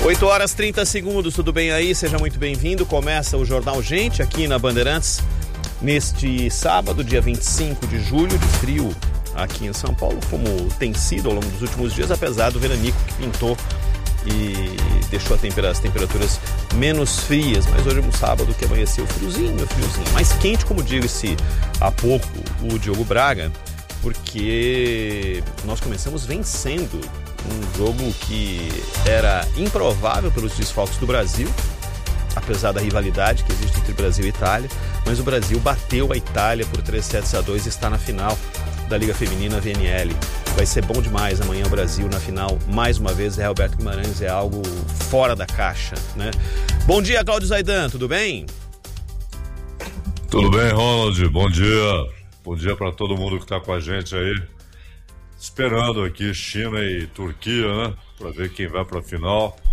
8h30, tudo bem aí? Seja muito bem-vindo. Começa o Jornal Gente aqui na Bandeirantes neste sábado, dia 25 de julho, de frio aqui em São Paulo, como tem sido ao longo dos últimos dias, apesar do veranico que pintou e deixou as temperaturas menos frias. Mas hoje é um sábado que amanheceu friozinho, mais quente, como disse há pouco o Diogo Braga, porque nós começamos vencendo um jogo que era improvável pelos desfalques do Brasil, apesar da rivalidade que existe entre Brasil e Itália, mas o Brasil bateu a Itália por 3-2 e está na final da Liga Feminina VNL. Vai ser bom demais amanhã o Brasil na final, mais uma vez. Alberto Guimarães é algo fora da caixa, né? Bom dia, Cláudio Zaidan, tudo bem? Tudo bem, Ronald, bom dia. Bom dia para todo mundo que está com a gente aí. Esperando aqui China e Turquia, né? Para ver quem vai para a final.